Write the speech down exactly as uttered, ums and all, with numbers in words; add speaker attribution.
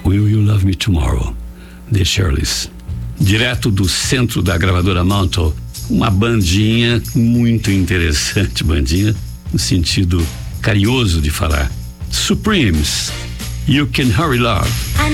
Speaker 1: Will You Love Me Tomorrow, The Shirleys. Direto do centro da gravadora Mountain, uma bandinha muito interessante, bandinha no sentido carinhoso de falar. Supremes, You Can Hurry Love.